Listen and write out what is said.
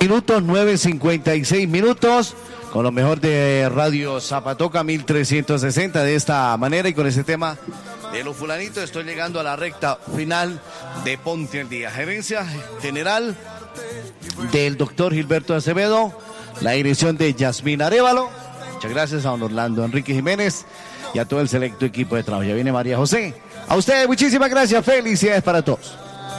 minutos, 9:56 minutos. Con lo mejor de Radio Zapatoca 1360 de esta manera y con ese tema de los fulanitos estoy llegando a la recta final de Ponte al Día. Gerencia general del doctor Gilberto Acevedo, la dirección de Yasmín Arévalo. Muchas gracias a don Orlando Enrique Jiménez y a todo el selecto equipo de trabajo. Ya viene María José. A ustedes muchísimas gracias, felicidades para todos.